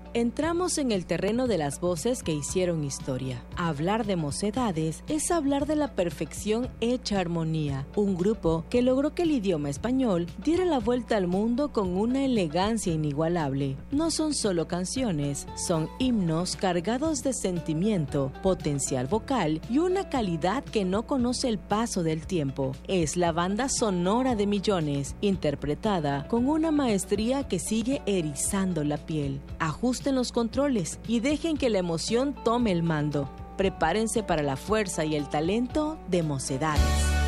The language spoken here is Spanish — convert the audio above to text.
Entramos en el terreno de las voces que hicieron historia. Hablar de Mocedades es hablar de la perfección hecha armonía, un grupo que logró que el idioma español diera la vuelta al mundo con una elegancia inigualable. No son solo canciones, son himnos cargados de sentimiento, potencial vocal y una calidad que no conoce el paso del tiempo. Es la banda sonora de millones, interpretada con una maestría que sigue erizando la piel. Ajusten los controles y dejen que la emoción tome el mando. Prepárense para la fuerza y el talento de Mocedades.